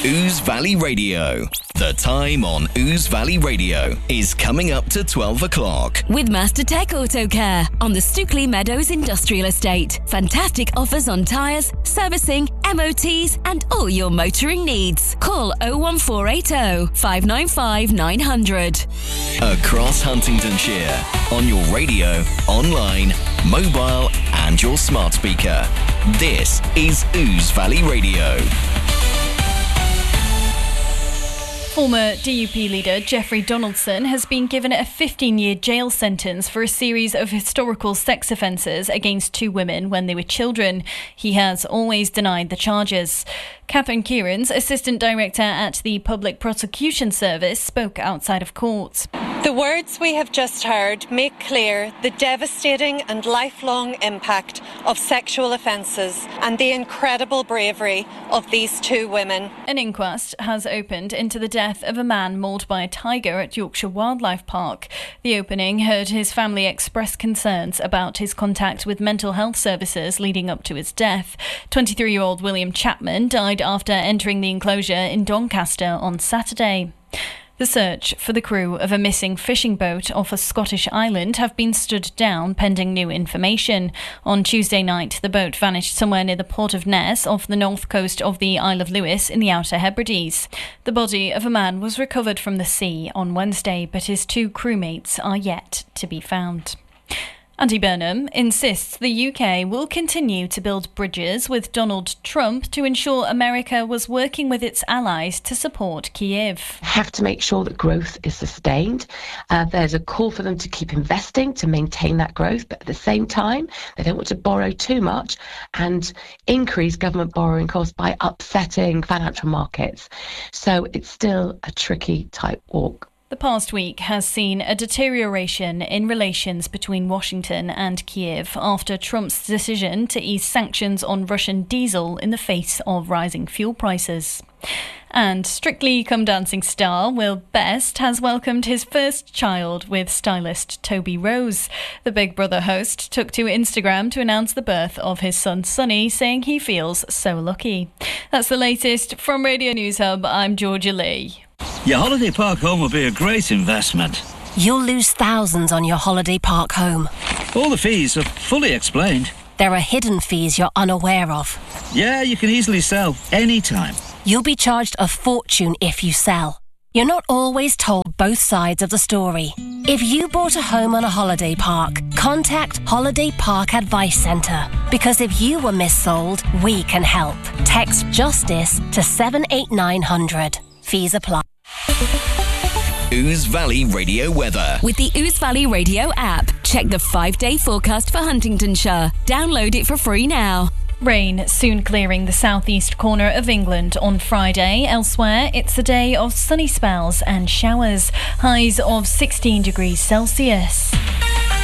Ouse Valley Radio. The time on Ouse Valley Radio is coming up to 12 o'clock. With Master Tech Auto Care on the Stookley Meadows Industrial Estate. Fantastic offers on tyres, servicing, MOTs and all your motoring needs. Call 01480 595 900. Across Huntingdonshire, on your radio, online, mobile and your smart speaker. This is Ouse Valley Radio. Former DUP leader Jeffrey Donaldson has been given a 15-year jail sentence for a series of historical sex offences against two women when they were children. He has always denied the charges. Catherine Kieran's Assistant Director at the Public Prosecution Service spoke outside of court. The words we have just heard make clear the devastating and lifelong impact of sexual offences and the incredible bravery of these two women. An inquest has opened into the death of a man mauled by a tiger at Yorkshire Wildlife Park. The opening heard his family express concerns about his contact with mental health services leading up to his death. 23-year-old William Chapman died after entering the enclosure in Doncaster on Saturday. The search for the crew of a missing fishing boat off a Scottish island have been stood down pending new information. On Tuesday night, the boat vanished somewhere near the port of Ness off the north coast of the Isle of Lewis in the Outer Hebrides. The body of a man was recovered from the sea on Wednesday, but his two crewmates are yet to be found. Andy Burnham insists the UK will continue to build bridges with Donald Trump to ensure America was working with its allies to support Kyiv. Have to make sure that growth is sustained. There's a call for them to keep investing to maintain that growth, but at the same time, they don't want to borrow too much and increase government borrowing costs by upsetting financial markets. So it's still a tricky tightrope. The past week has seen a deterioration in relations between Washington and Kyiv after Trump's decision to ease sanctions on Russian diesel in the face of rising fuel prices. And Strictly Come Dancing star Will Best has welcomed his first child with stylist Toby Rose. The Big Brother host took to Instagram to announce the birth of his son Sonny, saying he feels so lucky. That's the latest from Radio News Hub. I'm Georgia Lee. Your holiday park home will be a great investment. You'll lose thousands on your holiday park home. All the fees are fully explained. There are hidden fees you're unaware of. Yeah, you can easily sell anytime. You'll be charged a fortune if you sell. You're not always told both sides of the story. If you bought a home on a holiday park, contact Holiday Park Advice Centre. Because if you were missold, we can help. Text JUSTICE to 78900. Fees apply. Ouse Valley Radio weather. With the Ouse Valley Radio app, check the 5-day forecast for Huntingdonshire. Download it for free now. Rain soon clearing the southeast corner of England on Friday. Elsewhere, it's a day of sunny spells and showers. Highs of 16 degrees Celsius.